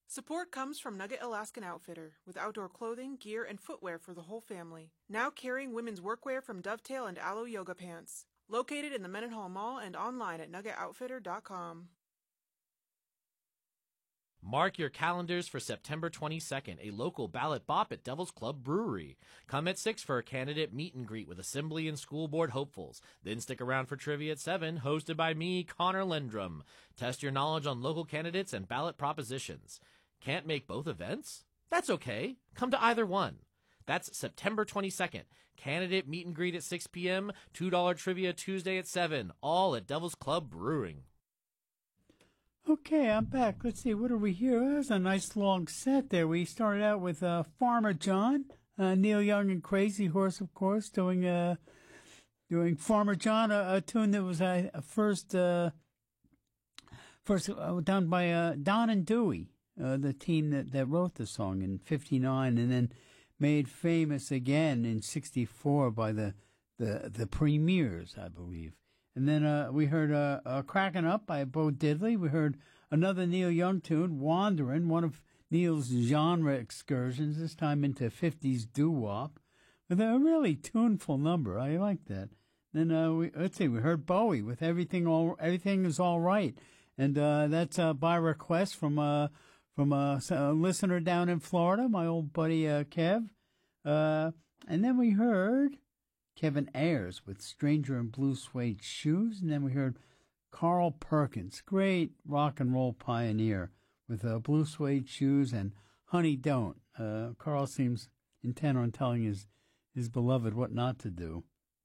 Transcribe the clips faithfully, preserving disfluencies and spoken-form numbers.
Support comes from Nugget Alaskan Outfitter, with outdoor clothing, gear, and footwear for the whole family. Now carrying women's workwear from Dovetail and Aloe Yoga Pants. Located in the Mendenhall Mall and online at nugget outfitter dot com. Mark your calendars for September twenty-second, a local ballot bop at Devil's Club Brewery. Come at six for a candidate meet and greet with Assembly and School Board hopefuls. Then stick around for trivia at seven, hosted by me, Connor Lendrum. Test your knowledge on local candidates and ballot propositions. Can't make both events? That's okay. Come to either one. That's September twenty-second. Candidate meet and greet at six p.m., two dollars Trivia Tuesday at seven, all at Devil's Club Brewing. Okay, I'm back. Let's see, what do we hear? That was a nice long set there. We started out with uh, Farmer John, uh, Neil Young and Crazy Horse, of course, doing uh, doing Farmer John, a, a tune that was uh, first uh, first uh, done by uh, Don and Dewey, uh, the team that, that wrote the song in fifty-nine, and then made famous again in sixty-four by the, the, the Premiers, I believe. And then uh, we heard uh, uh, Crackin' Up by Bo Diddley. We heard another Neil Young tune, Wanderin', one of Neil's genre excursions, this time into fifties doo-wop, with a really tuneful number. I like that. Then, uh, we, let's see, we heard Bowie with Everything All Everything Is All Right. And uh, that's uh, by request from, uh, from a, a listener down in Florida, my old buddy uh, Kev. Uh, and then we heard Kevin Ayers with Stranger in Blue Suede Shoes. And then we heard Carl Perkins, great rock and roll pioneer, with uh, Blue Suede Shoes and Honey Don't. Uh, Carl seems intent on telling his, his beloved what not to do.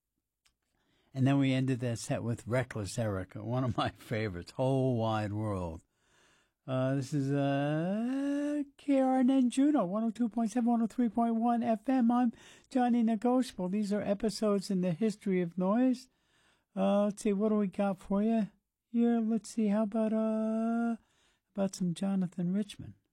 And then we ended that set with Reckless Erica, one of my favorites, Whole Wide World. Uh, this is uh, K R N N Juneau, one oh two point seven, one oh three point one F M. I'm Johnny Negotiable. These are episodes in the history of noise. Uh, let's see, what do we got for you here? Let's see, how about uh, about some Jonathan Richman?